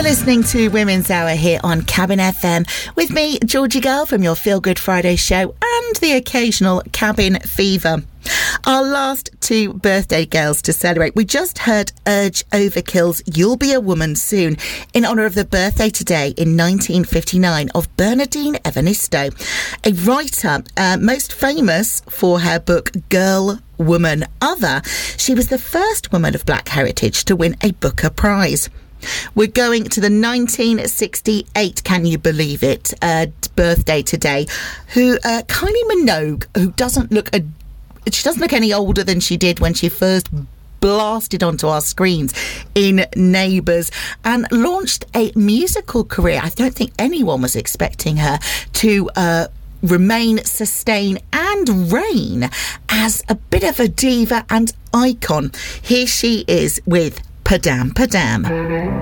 Listening to Women's Hour here on Cabin FM with me, Georgie Girl, from your Feel Good Friday show and the occasional Cabin Fever. Our last two birthday girls to celebrate. We just heard Urge Overkill's You'll Be a Woman Soon in honour of the birthday today in 1959 of Bernadine Evanisto, a writer most famous for her book Girl, Woman, Other. She was the first woman of black heritage to win a Booker Prize. We're going to the 1968, can you believe it, birthday today, who Kylie Minogue, who doesn't look any older than she did when she first blasted onto our screens in Neighbours and launched a musical career. I don't think anyone was expecting her to remain, sustain and reign as a bit of a diva and icon. Here she is with Padam Padam.